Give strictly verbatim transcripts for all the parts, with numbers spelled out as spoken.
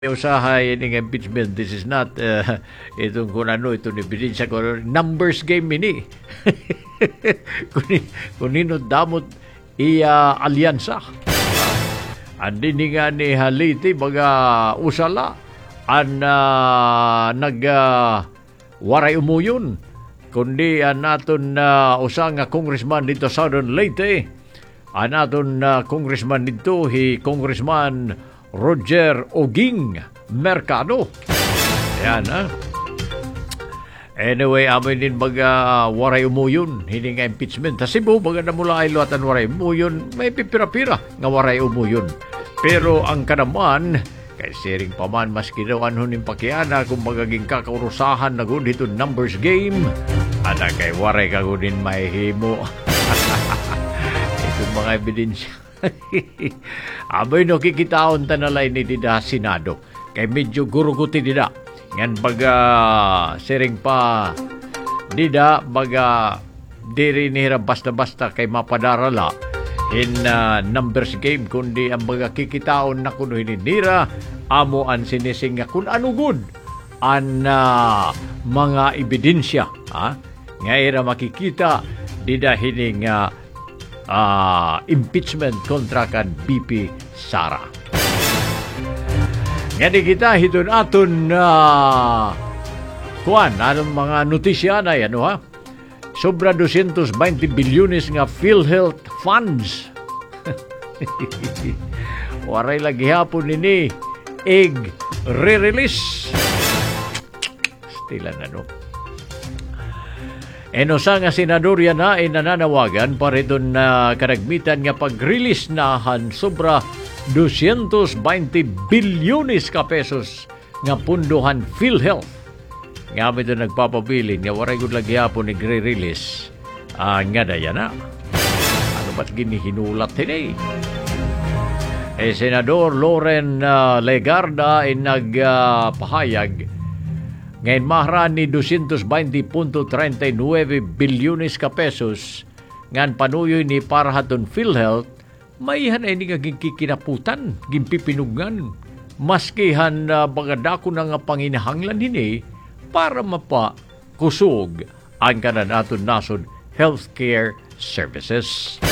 usahay ng impeachment. This is not uh, itong kung ano, ito ni Bidin sa numbers game ini. kung, kung nino damot iya alyansa. Andi ni nga ni Haliti baga usala an uh, nag uh, waray umuyon kundi an naton uh, usa nga congressman dito sa Southern Leyte, an naton uh, congressman dito hi Congressman Roger Oging Mercado. Yan ha. Anyway, amin din baga waray umuyon, hindi nga impeachment. Sa Cebu, baga na mula ay luwatan waray umuyon, may pipira-pira nga waray umuyon. Pero ang kanaman, kay siring paman mas kinawan ho ng pakiana kung magaging kakaurusahan na gud ito numbers game, ana kay waray kagunin may himo. Ito mga ebidensya. Abay no kikitaon tanalay ni Dida Senado kay medyo guruguti dida ngan baga sering pa dida baga diri ni basta-basta kay mapadarala in uh, numbers game kundi ang baga kikitaon na kuno hininira amo an sinising nga kun ano good an uh, mga ebidensya ha nga ira makikita dida hining uh, Uh, impeachment kontra kan B P Sara. Nga di kita hitun aton na uh, kuan, anong mga notisya na yan, ha? Sobra two hundred twenty bilyones nga PhilHealth funds. Waray lagi hapon nini, egg re-release. Stilan ano. Enosa nga senador yan na ay nananawagan para doon na karagmitan nga pag-release na han sobra two hundred twenty bilyones ka pesos nga punduhan PhilHealth. Nga may doon nagpapabilin nga waray gud lagi hapon nagre-release uh, nga daya na. Ano ba't ginihinulat hini? Eh, Senador Loren uh, Legarda ay nagpahayag uh, ngayon mahran ni two hundred twenty point three nine bilyones ka pesos ngan panuyoy ni parahaton PhilHealth maihan ay naging kikinaputan gimpipinugan maskihan uh, bagadako na nga panginahanglan hini para mapa kusog ang kanan aton nasod healthcare services.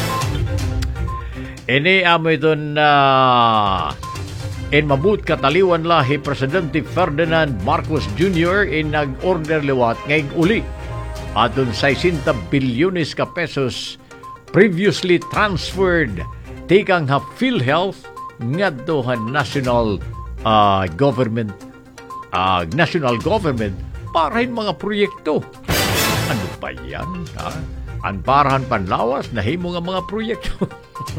Ini amo ito na uh, in mabut kataliwan lahi Presidente Ferdinand Marcos Junior in nag-order liwat ngayong uli atong sixty bilyones ka pesos previously transferred tikang ha PhilHealth ngadto ha national uh, government uh, national government para in mga proyekto. Ano pa yan? Ha? Anparahan panlawas nahimo nga mga proyekto.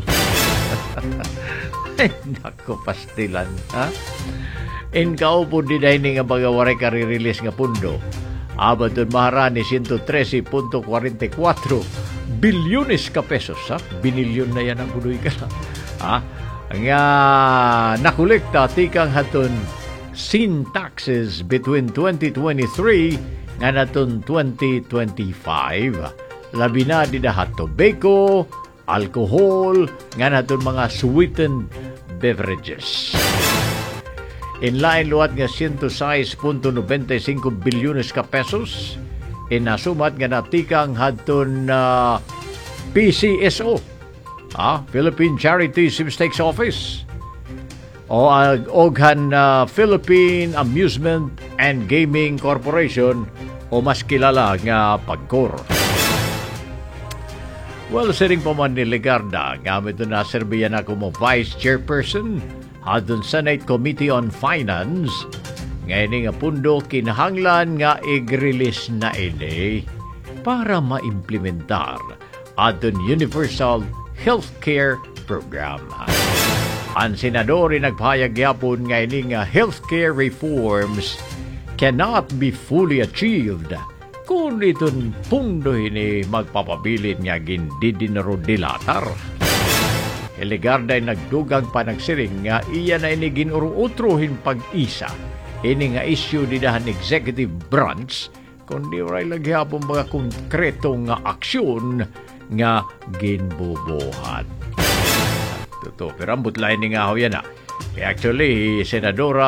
Ay, nako, pastilan, ha? In kaupo di dahil nga baga waray kari-release nga pundo. Abad doon maharani one hundred thirteen point four four bilyones ka pesos, ha? Binilyon na yan ang budoy ka, ha? Nga nakolekta tikang haton sin taxes between twenty twenty-three nga naton twenty twenty-five. Labi na di dahat tobacco, alcohol, nga naton mga sweetened beverages. In lain luwat nga one hundred six point nine five bilyones ka pesos, inasumat nga natikang hadton uh, P C S O, ah, Philippine Charity Sweepstakes Office, o uh, oghan uh, Philippine Amusement and Gaming Corporation o mas kilala nga PAGCOR. Well, siring pa man ni Legarda, gamit doon na serbiyan ako mo Vice Chairperson hadon Senate Committee on Finance. Ngayon nga pundo kinahanglan nga i-release na ini para maimplementar adon Universal Healthcare Program. Ang senador ay nagpahayag yapon ngayon nga healthcare reforms cannot be fully achieved kung itong pundo ini magpapabilin nga gindidinaro dilatar. Legarda ay nagdugang panagsiring nga iya na ini ginuruutrohin pag-isa. Ini nga issue di dahan executive branch kundi oray laghapon mga konkreto nga aksyon nga ginbubuhat. Totoo, pero ambot lain nga ho yan ha. Actually, Senadora